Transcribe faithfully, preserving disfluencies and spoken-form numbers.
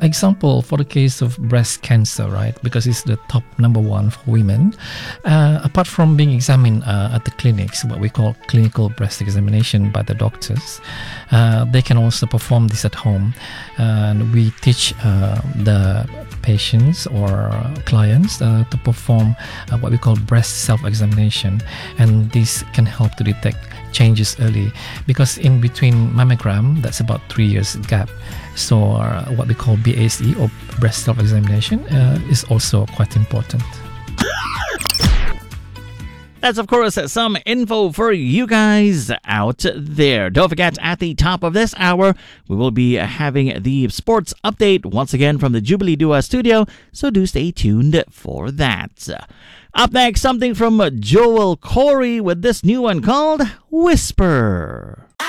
example, for the case of breast cancer, right? Because it's the top number one for women. Uh, apart from being examined uh, at the clinics, what we call clinical breast examination by the doctors, uh, they can also perform this at home. And we teach uh, the patients or clients uh, to perform uh, what we call breast self-examination, and this can help to detect changes early, because in between mammogram, that's about three years gap. So uh, what we call B A S E, or breast self-examination, uh, is also quite important. That's, of course, some info for you guys out there. Don't forget, at the top of this hour, we will be having the sports update once again from the Jubilee Dua studio, so do stay tuned for that. Up next, something from Joel Corey with this new one called Whisper.